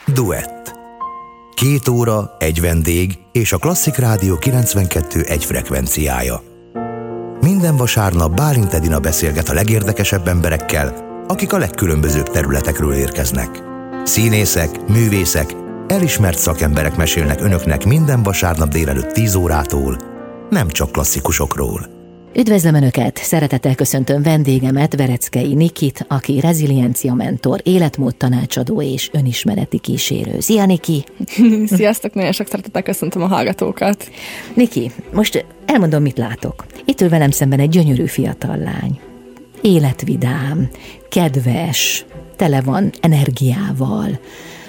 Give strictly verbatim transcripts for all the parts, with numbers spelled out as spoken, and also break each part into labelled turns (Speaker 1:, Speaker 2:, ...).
Speaker 1: Duett. Két óra, egy vendég és a Klasszik Rádió kilencvenkettő egy frekvenciája. Minden vasárnap Bálint Edina beszélget a legérdekesebb emberekkel, akik a legkülönbözőbb területekről érkeznek. Színészek, művészek, elismert szakemberek mesélnek önöknek minden vasárnap délelőtt tíz órától, nem csak klasszikusokról.
Speaker 2: Üdvözlöm Önöket! Szeretettel köszöntöm vendégemet, Vereckei Nikit, aki reziliencia mentor, életmód tanácsadó és önismereti kísérő. Szia, Niki!
Speaker 3: Sziasztok! Nagyon sok szeretettel köszöntöm a hallgatókat.
Speaker 2: Niki, most elmondom, mit látok. Itt ül velem szemben egy gyönyörű fiatal lány. Életvidám, kedves, tele van energiával.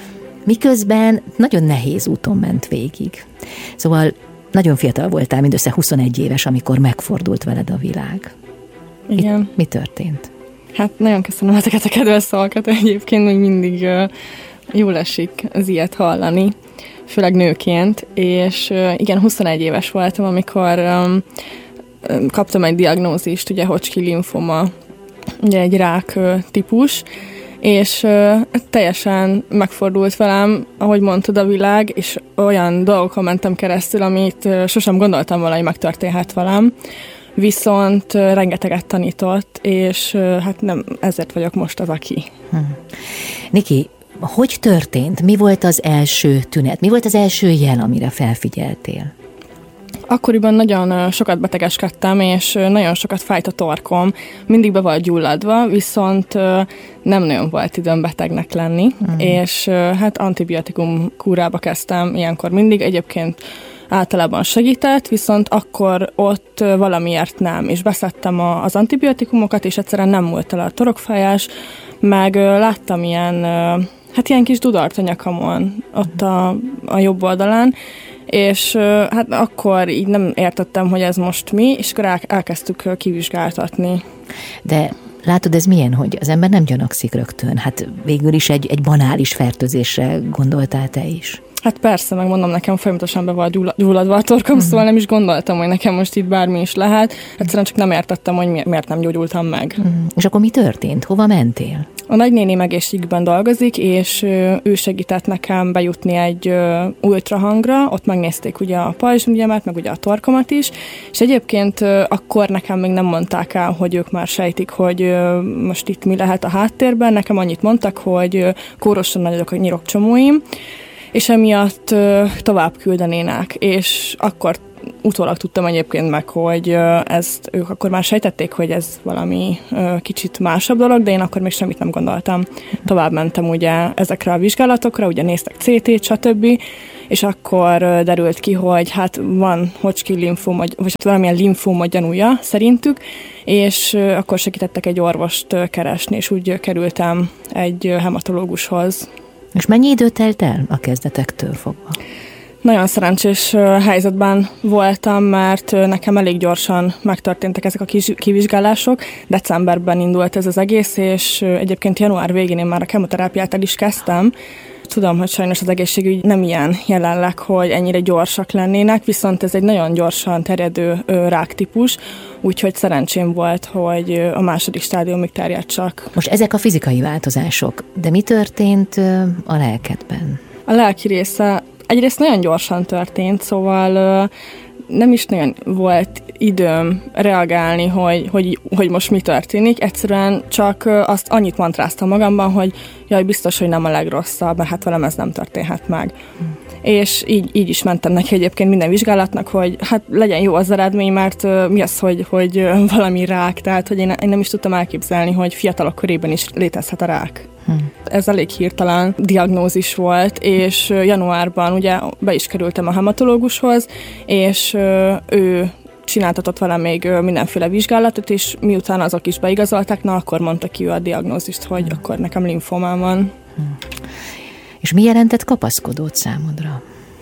Speaker 2: Miközben nagyon nehéz úton ment végig. Szóval nagyon fiatal voltál, mindössze huszonegy éves, amikor megfordult veled a világ.
Speaker 3: Igen.
Speaker 2: Itt mi történt?
Speaker 3: Hát nagyon köszönöm ezeket a kedves szavakat, egyébként még mindig uh, jól esik az ilyet hallani, főleg nőként, és uh, igen, huszonegy éves voltam, amikor um, kaptam egy diagnózist, ugye Hodgkin linfoma, ugye egy rák uh, típus, és uh, teljesen megfordult velem, ahogy mondtad, a világ, és olyan dolgokon mentem keresztül, amit uh, sosem gondoltam volna, hogy megtörténhet velem, viszont uh, rengeteget tanított, és uh, hát nem ezért vagyok most az, aki.
Speaker 2: Hmm. Niki, hogy történt? Mi volt az első tünet? Mi volt az első jel, amire felfigyeltél?
Speaker 3: Akkoriban nagyon sokat betegeskedtem, és nagyon sokat fájt a torkom. Mindig be volt gyulladva, viszont nem nagyon volt időm betegnek lenni, mm. és hát antibiotikum kúrába kezdtem ilyenkor mindig. Egyébként általában segített, viszont akkor ott valamiért nem, és beszedtem az antibiotikumokat, és egyszerűen nem múlt el a torokfájás, meg láttam ilyen, hát ilyen kis dudart a nyakamon, ott a, a jobb oldalán, és hát akkor így nem értettem, hogy ez most mi, és akkor el, elkezdtük kivizsgáltatni.
Speaker 2: De látod, ez milyen, hogy az ember nem gyanakszik rögtön? Hát végül is egy, egy banális fertőzésre gondoltál te is.
Speaker 3: Hát persze, megmondom, nekem folyamatosan be volt gyulladva a torkom, uh-huh. Szóval nem is gondoltam, hogy nekem most itt bármi is lehet. Egyszerűen csak nem értettem, hogy miért nem gyógyultam meg.
Speaker 2: Uh-huh. És akkor mi történt? Hova mentél?
Speaker 3: A nagynéném egészségügyben dolgozik, és ő segített nekem bejutni egy ultrahangra, ott megnézték ugye a pajzsmirigyemet, meg ugye a torkomat is, és egyébként akkor nekem még nem mondták el, hogy ők már sejtik, hogy most itt mi lehet a háttérben. Nekem annyit mondtak, hogy kórosan nagyok a nyirokcsomóim, és emiatt tovább küldenének, és akkor utólag tudtam egyébként meg, hogy ezt ők akkor már sejtették, hogy ez valami kicsit másabb dolog, de én akkor még semmit nem gondoltam. Tovább mentem ugye ezekre a vizsgálatokra, ugye néztek cé tét, stb., és akkor derült ki, hogy hát van Hodgkin linfoma, vagy valamilyen linfoma gyanúja szerintük, és akkor segítettek egy orvost keresni, és úgy kerültem egy hematológushoz.
Speaker 2: És mennyi idő telt el a kezdetektől fogva?
Speaker 3: Nagyon szerencsés helyzetben voltam, mert nekem elég gyorsan megtörténtek ezek a kivizsgálások. Decemberben indult ez az egész, és egyébként január végén én már a kemoterápiát el is kezdtem. Tudom, hogy sajnos az egészségügy nem ilyen jelenleg, hogy ennyire gyorsak lennének, viszont ez egy nagyon gyorsan terjedő ráktípus, úgyhogy szerencsém volt, hogy a második stádiumig terjed csak.
Speaker 2: Most ezek a fizikai változások, de mi történt a lelkedben?
Speaker 3: A lelki része egyrészt nagyon gyorsan történt, szóval nem is nagyon volt időm reagálni, hogy, hogy, hogy most mi történik. Egyszerűen csak azt annyit mantráztam magamban, hogy jaj, biztos, hogy nem a legrosszabb, mert hát velem ez nem történhet meg. Hmm. És így, így is mentem neki egyébként minden vizsgálatnak, hogy hát legyen jó az eredmény, mert uh, mi az, hogy, hogy uh, valami rák, tehát hogy én, én nem is tudtam elképzelni, hogy fiatalok körében is létezhet a rák. Hmm. Ez elég hirtelen diagnózis volt, és uh, januárban ugye be is kerültem a hematológushoz, és uh, ő csináltatott velem még uh, mindenféle vizsgálatot, és miután azok is beigazolták, na akkor mondta ki ő a diagnózist, hogy hmm. akkor nekem linfomám van.
Speaker 2: Hmm. És mi jelentett kapaszkodót számodra?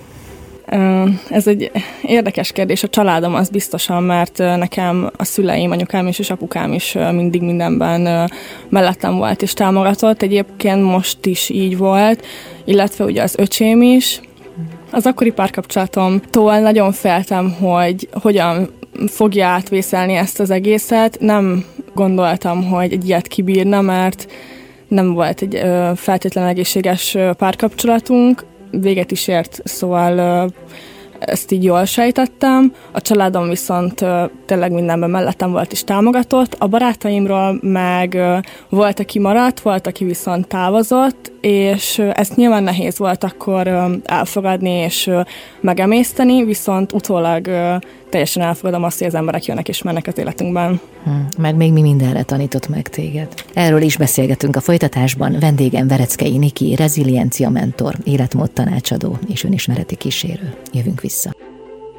Speaker 3: Ez egy érdekes kérdés. A családom az biztosan, mert nekem a szüleim, anyukám is és apukám is mindig mindenben mellettem volt és támogatott. Egyébként most is így volt, illetve ugye az öcsém is. Az akkori párkapcsolatomtól nagyon féltem, hogy hogyan fogja átvészelni ezt az egészet. Nem gondoltam, hogy egy ilyet kibírna, mert nem volt egy ö, feltétlenül egészséges ö, párkapcsolatunk, véget is ért, szóval ö, ezt így jól sejtettem. A családom viszont ö, tényleg mindenben mellettem volt és támogatott. A barátaimról meg ö, volt, aki maradt, volt, aki viszont távozott, és ö, ezt nyilván nehéz volt akkor ö, elfogadni és ö, megemészteni, viszont utólag ö, teljesen elfogadom azt, hogy az emberek jönnek és mennek az életünkben.
Speaker 2: Hmm, meg még mi mindenre tanított meg téged. Erről is beszélgetünk a folytatásban. Vendégem Vereckei Niki, reziliencia mentor, életmód tanácsadó és önismereti kísérő. Jövünk vissza.